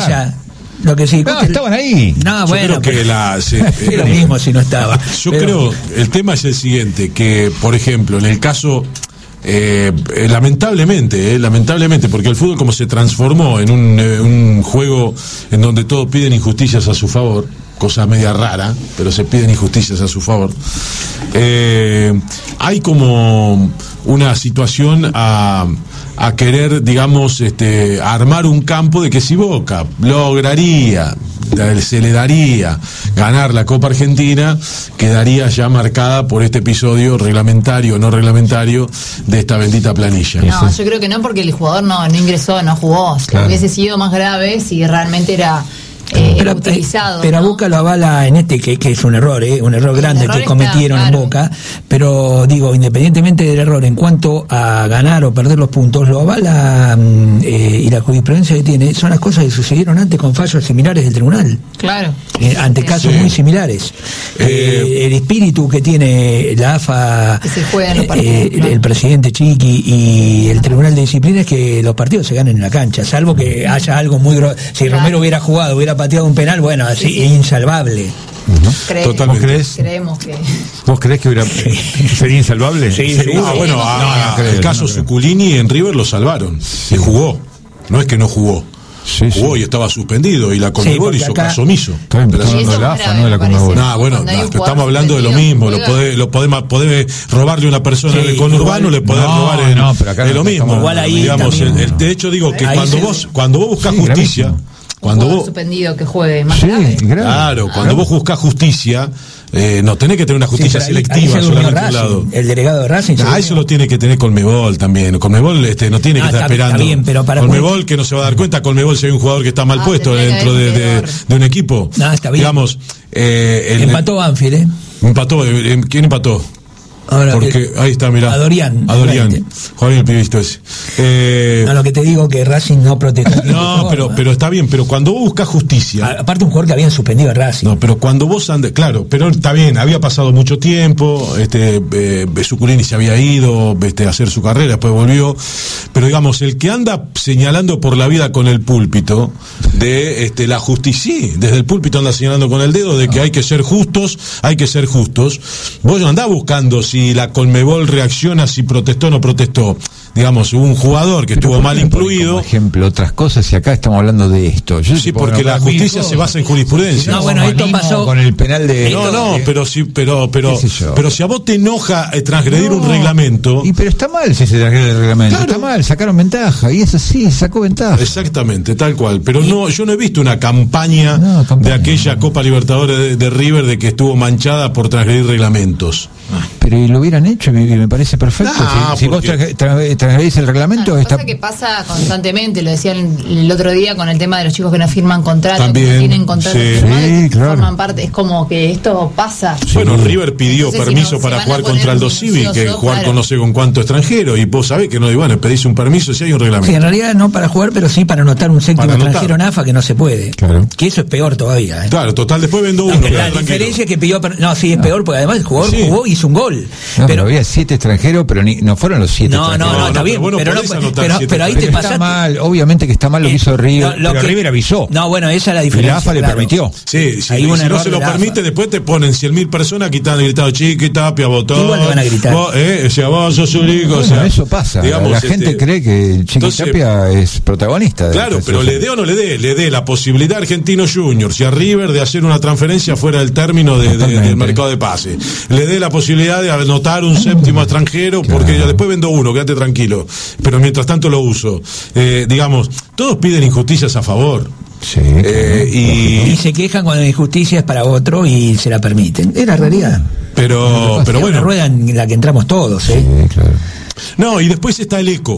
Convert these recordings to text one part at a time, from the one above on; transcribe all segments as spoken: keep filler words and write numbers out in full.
cancha. Lo que sí, no, estaban ahí. No, yo bueno, creo que la, se, es lo mismo si no estaba. Yo pero, creo, el tema es el siguiente, que por ejemplo, en el caso, eh, eh, lamentablemente, eh, lamentablemente, porque el fútbol como se transformó en un, eh, un juego en donde todos piden injusticias a su favor, cosa media rara, pero se piden injusticias a su favor, eh, hay como una situación a... a querer, digamos, este, armar un campo de que si Boca lograría, se le daría ganar la Copa Argentina, quedaría ya marcada por este episodio reglamentario o no reglamentario de esta bendita planilla. No, yo creo que no, porque el jugador no, no ingresó, no jugó. Claro. Hubiese sido más grave si realmente era... Eh, pero, utilizado, pero ¿no? Boca lo avala en este que, que es un error, ¿eh? un error grande error que cometieron está, claro. en Boca, pero digo, independientemente del error en cuanto a ganar o perder los puntos, lo avala eh, y la jurisprudencia que tiene son las cosas que sucedieron antes con fallos similares del tribunal. Claro. Eh, ante sí. casos sí. muy similares. Eh, eh, el espíritu que tiene la A F A, que se juega en los partidos, eh, claro. el presidente Chiqui y el Tribunal de Disciplina es que los partidos se ganen en la cancha, salvo que haya algo muy gro- si claro. Romero hubiera jugado, hubiera pateado un penal, bueno, así sí, sí. insalvable. Uh-huh. Creemos, ¿Vos crees? Creemos que... ¿Vos crees que hubiera sería insalvable? Sí, sí. Ah, bueno, a, no, no creo, el caso no creo. Zuculini en River lo salvaron. Sí. Y jugó. No es que no jugó. Sí, jugó sí. y estaba suspendido y la Conmebol sí, hizo acá... caso omiso. Claro, pero hablando de la A F A, no de la Conmebol. No, bueno, no, estamos hablando de lo mismo. Lo podés, lo podés, podés robarle a una persona sí, del conurbano, le podés no, robar en, no, pero acá es no lo mismo. Igual ahí digamos, el, el, de hecho digo que ahí cuando se... vos cuando vos buscás sí, justicia, gravísimo. cuando vos suspendido que juegue más sí, grave. Claro, cuando vos buscás justicia, eh, no tenés que tener una justicia sí, ahí, selectiva ahí solamente Racing, un lado. El delegado de Racing. Ah, eso lo tiene que tener Conmebol también. Conmebol este, no tiene que ah, estar está, esperando. Está bien, pero para Conmebol muy... que no se va a dar cuenta, Conmebol si hay un jugador que está mal ah, puesto dentro de, de, de un equipo. No, está bien. Digamos, eh, el, empató Banfield, ¿eh? Empató, ¿quién empató? Ahora, Porque ahí está, mirá. A Dorian. A Dorian. Juan el pibito ese. Eh, no, lo que te digo que Racing no protestó. No, pero, pero está bien, pero cuando vos buscas justicia. A, aparte un jugador que habían suspendido a Racing. No, pero cuando vos andes, claro, pero está bien, había pasado mucho tiempo, este, eh, Zuculini se había ido, este, a hacer su carrera, después volvió. Pero digamos, el que anda señalando por la vida con el púlpito de este, la justicia, sí, desde el púlpito anda señalando con el dedo de que hay que ser justos, hay que ser justos. Vos no andás buscando si la Conmebol reacciona, si protestó o no protestó. Digamos, un jugador que pero estuvo mal incluido. Por ejemplo, otras cosas, y acá estamos hablando de esto. Yo sí, porque la justicia se basa en jurisprudencia. No, bueno, esto pasó con el penal de. No, no, de... pero sí, pero, pero, pero si a vos te enoja eh, transgredir no, un reglamento. Y pero está mal si se transgrede el reglamento. Claro. Está mal, sacaron ventaja. Y eso sí, sacó ventaja. Exactamente, tal cual. Pero no, yo no he visto una campaña, no, campaña de aquella no. Copa Libertadores de, de River de que estuvo manchada por transgredir reglamentos. Pero y lo hubieran hecho, me, me parece perfecto. Nah, si si vos tra- tra- transgredís el reglamento, no, está. Pasa que pasa constantemente, lo decían el otro día con el tema de los chicos que no firman contrato, También, que no tienen contrato sí. firmado, Sí, que claro. forman parte, es como que esto pasa. Bueno, River pidió Entonces, permiso si no, para se jugar van a poner contra el Civi, que minuciosos, jugar claro. con no sé con cuánto extranjero, y vos sabés que no, y bueno, pedís un permiso si hay un reglamento. Sí, en realidad no para jugar, pero sí para anotar un séptimo Para extranjero en A F A que no se puede. Claro. Que eso es peor todavía. ¿eh? Claro, total, después vendo uno. No, pero la tranquilo. diferencia es que pidió. Per- no, sí, es peor porque además el jugador Sí. jugó y hizo un gol. No, pero, pero había siete extranjeros, pero ni, no fueron los siete no, no, extranjeros. no, está no, bien. pero bueno, Pero, no, podés anotar pero, siete pero ahí te Pero pasaste. está mal, obviamente que está mal lo que hizo River, No, lo pero que- River avisó. No, bueno, esa es la Y diferencia. la A F A le claro. permitió. Sí, sí, Hay y un si no error se de lo la A F A. permite, después te ponen cien mil personas que están gritando chiquita, Tapia, Botón. Igual le van a gritar. Vos, eh, o sea, vos sos un hijo, Bueno, o sea, eso pasa. digamos, la este, gente cree que Chiqui entonces, Tapia es protagonista. De Claro, esta pero situación. le dé o no le dé, le dé la posibilidad a Argentinos Juniors y a River de hacer una transferencia fuera del término de, de, del mercado de pase. Le dé la posibilidad de anotar un séptimo extranjero, porque Claro. ya después vendo uno, quédate tranquilo. Pero mientras tanto lo uso. Eh, digamos, todos piden injusticias a favor. Sí, Eh, claro. y, Y se quejan cuando la injusticia es para otro y se la permiten. Es la realidad. pero, pero Es una bueno. rueda en la que entramos todos, ¿eh? Sí, claro. No, y después está el eco.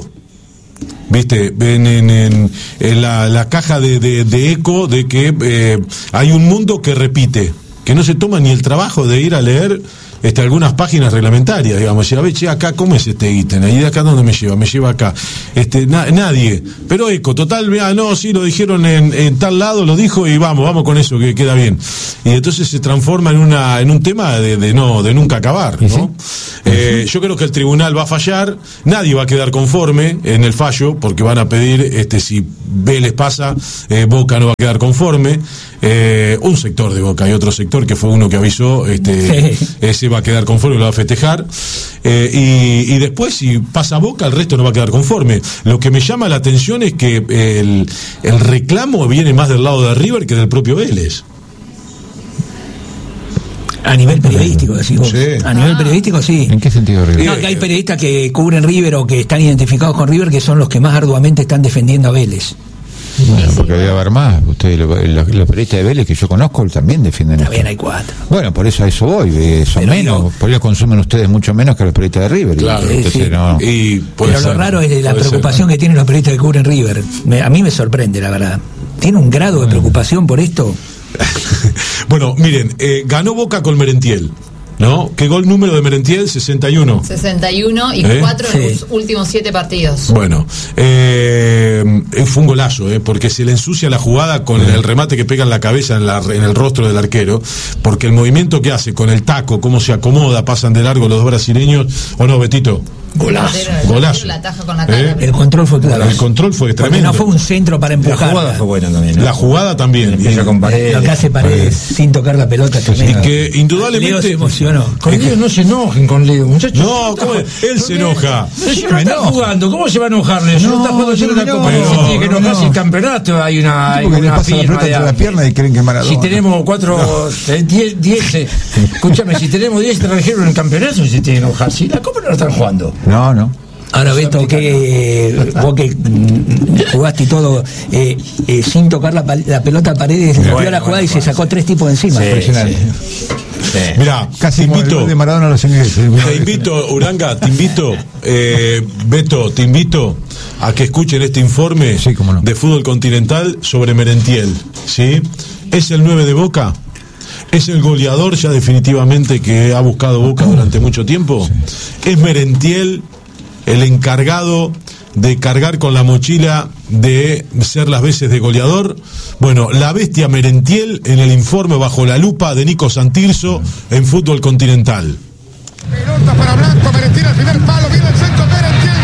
Viste, en, en, en, en la, la caja de, de, de eco de que eh, hay un mundo que repite, que no se toma ni el trabajo de ir a leer este, algunas páginas reglamentarias, digamos, decir, a ver, che, acá, ¿cómo es este ítem? ¿Y de acá dónde me lleva? Me lleva acá. Este, na, nadie. Pero eco, total, ah, no, sí, lo dijeron en, en tal lado, lo dijo y vamos, vamos con eso, que queda bien. Y entonces se transforma en una en un tema de, de no de nunca acabar, ¿no? ¿Sí? Eh, yo creo que el tribunal va a fallar, nadie va a quedar conforme en el fallo, porque van a pedir, este, si Vélez pasa, eh, Boca no va a quedar conforme. Eh, un sector de Boca y otro sector que fue uno que avisó, este, sí. ese va a quedar conforme, lo va a festejar. Eh, y, y después, si pasa Boca, el resto no va a quedar conforme. Lo que me llama la atención es que el, el reclamo viene más del lado de River que del propio Vélez. A nivel periodístico, decís vos. Sí. A nivel periodístico, sí. ¿En qué sentido, River? No, que hay periodistas que cubren River o que están identificados con River que son los que más arduamente están defendiendo a Vélez. Bueno, porque debe haber más. Ustedes, los, los, los periodistas de Vélez que yo conozco también defienden esto. También hay cuatro. Bueno, por eso a eso voy. Eh, son pero menos. No. Por eso consumen ustedes mucho menos que los periodistas de River. Claro, y, sí. no. y pero ser, lo raro es la preocupación ser. que tienen los periodistas que cubren River. Me, a mí me sorprende, la verdad. ¿Tiene un grado de preocupación por esto? Bueno, miren, eh, ganó Boca con Merentiel, ¿no? ¿Qué gol número de Merentiel? sesenta y uno. sesenta y uno y ¿Eh? cuatro en sí. los últimos siete partidos. Bueno, eh, fue un golazo, eh, porque se le ensucia la jugada con el remate que pega en la cabeza, en, la, en el rostro del arquero, porque el movimiento que hace con el taco, cómo se acomoda, pasan de largo los dos brasileños, ¿o no, Betito? Golazo, el golazo. La taja con la cara, ¿Eh? El control fue claro. El control fue tremendo. No fue un centro para empujar. La jugada fue buena también, ¿no? La jugada también. Y, eh, lo que hace Paredes sin tocar la pelota. Y que indudablemente Leo se emocionó. Con Leo no se enojen con Leo, muchachos. No, ¿cómo es? Él se enoja. No, si no está jugando, ¿cómo se va a enojar? No, no está jugando en una Copa. Se tiene que enojar si el campeonato hay una. Hay una le pasa la pelota entre la pierna y creen que es Maradona. Si tenemos cuatro, diez, diez, escúchame, si tenemos diez extranjeros en el campeonato, se tiene que enojar. Si la Copa no la están jugando. No, no. Ahora, Beto, que vos que mm, jugaste y todo, eh, eh, sin tocar la, la pelota a Paredes, bueno, dio la jugada bueno, y se sacó tres tipos encima. Sí, impresionante. Sí. Sí. Mirá, casi te invito, de Maradona los ingleses. Te invito, Uranga, te invito, eh, Beto, te invito a que escuchen este informe sí, cómo no. de fútbol continental sobre Merentiel, ¿sí? Es el nueve de Boca. Es el goleador ya definitivamente que ha buscado Boca durante mucho tiempo. Sí. Es Merentiel el encargado de cargar con la mochila de ser las veces de goleador. Bueno, la bestia Merentiel en el informe bajo la lupa de Nico Santirso en Fútbol Continental. Pelota para Blanco, Merentiel al primer palo, viene el